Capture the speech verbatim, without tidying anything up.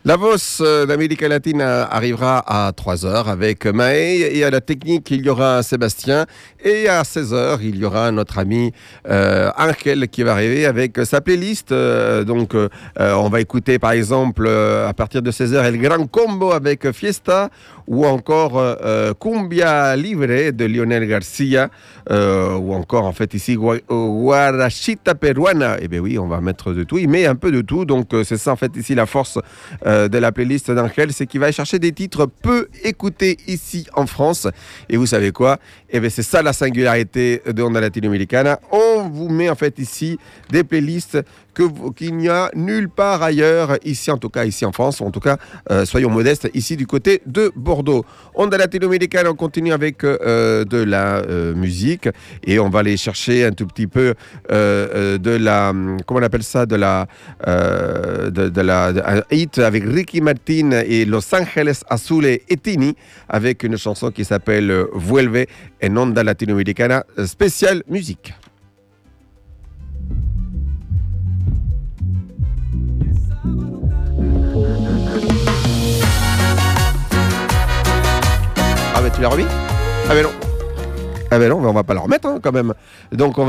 La Voz d'Amérique latine arrivera à trois heures avec Maë, et à la technique il y aura Sébastien, et à seize heures il y aura notre ami euh, Angel qui va arriver avec sa playlist. Euh, donc euh, on va écouter par exemple euh, à partir de seize heures El Gran Combo avec Fiesta, ou encore euh, Cumbia Libre de Lionel Garcia, euh, ou encore en fait ici Guarachita Peruana. Et bien oui, on va mettre de tout, il met un peu de tout, donc euh, c'est ça en fait ici la force euh, de la playlist d'Angel, c'est qu'il va chercher des titres peu écoutés ici en France. Et vous savez quoi? Et bien c'est ça la singularité de Onda Latinoamericana. On vous met en fait ici des playlists que, qu'il n'y a nulle part ailleurs, ici en tout cas, ici en France, en tout cas, euh, soyons modestes, ici du côté de Bordeaux. Onda Latinoamericana, on continue avec euh, de la euh, musique, et on va aller chercher un tout petit peu euh, de la, comment on appelle ça, de la, euh, de, de la, de, un hit avec Ricky Martin et Los Angeles Azules et Tini, avec une chanson qui s'appelle Vuelve en Onda Latinoamericana, spéciale musique. Ah ben tu l'as remis? Ah ben non. Ah ben non, on va pas le remettre hein, quand même. Donc on